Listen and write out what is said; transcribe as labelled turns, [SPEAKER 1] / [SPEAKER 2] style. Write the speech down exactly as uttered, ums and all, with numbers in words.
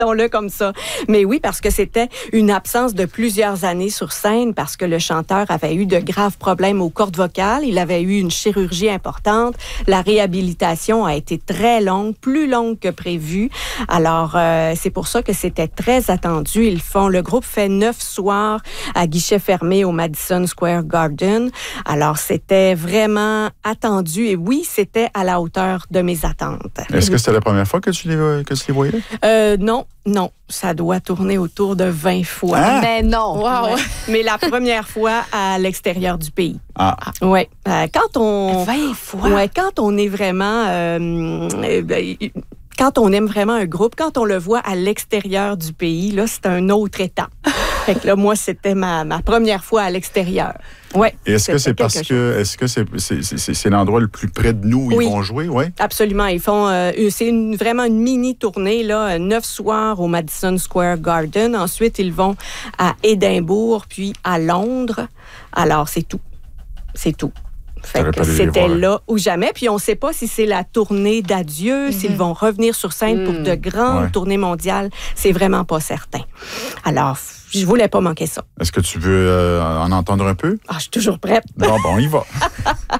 [SPEAKER 1] Mettons-le comme ça. Mais oui, parce que c'était une absence de plusieurs années sur scène parce que le chanteur avait eu de graves problèmes aux cordes vocales. Il avait eu une chirurgie importante. La réhabilitation a été très longue, plus longue que prévu. Alors, euh, c'est pour ça que c'était très attendu. Ils font, le groupe fait neuf soirs à guichet fermé au Madison Square Garden. Alors, c'était vraiment attendu. Et oui, c'était à la hauteur de mes attentes.
[SPEAKER 2] Est-ce que c'était la première fois que tu les, que tu les voyais?
[SPEAKER 1] Euh, non, non. Ça doit tourner autour de vingt fois.
[SPEAKER 2] Hein?
[SPEAKER 3] Mais non.
[SPEAKER 1] Wow. Ouais. Mais la première fois à l'extérieur du pays.
[SPEAKER 2] Ah.
[SPEAKER 1] Oui. Euh, quand on...
[SPEAKER 3] vingt fois?
[SPEAKER 1] Ouais, quand on est vraiment... Euh, euh, quand on aime vraiment un groupe, quand on le voit à l'extérieur du pays, là, c'est un autre état. Fait que là, moi, c'était ma, ma première fois à l'extérieur. Ouais.
[SPEAKER 2] Et est-ce que c'est parce chose. que est-ce que c'est, c'est, c'est, c'est l'endroit le plus près de nous où
[SPEAKER 1] oui.
[SPEAKER 2] ils vont jouer, ouais?
[SPEAKER 1] Absolument. Ils font euh, c'est une, vraiment une mini tournée là, neuf soirs au Madison Square Garden. Ensuite, ils vont à Édimbourg, puis à Londres. Alors, c'est tout. C'est tout. Fait que c'était là ou jamais. Puis on ne sait pas si c'est la tournée d'adieu, mm-hmm. s'ils vont revenir sur scène mm. pour de grandes ouais. tournées mondiales. C'est vraiment pas certain. Alors, je voulais pas manquer ça.
[SPEAKER 2] Est-ce que tu veux euh, en entendre un peu?
[SPEAKER 1] Ah, je suis toujours prête.
[SPEAKER 2] Bon, bon, on y va.